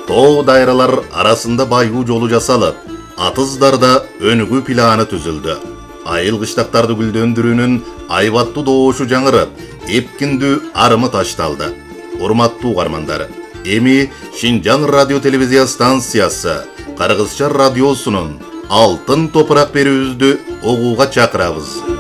Тоо дайралар арасында байгуу жолу жасалып, атыздарда өнүгүү планы түзүлдү. Айыл кыштактарды гүлдөндүрүүнүн айбаттуу доошу жаңырып, эпкиндүү арымы ташталды. Урматтуу угармандар, эми Шинжаң радио телевизия станциясы Кыргызча радиосунун Алтын топурак берүүбүздү угууга чакырабыз.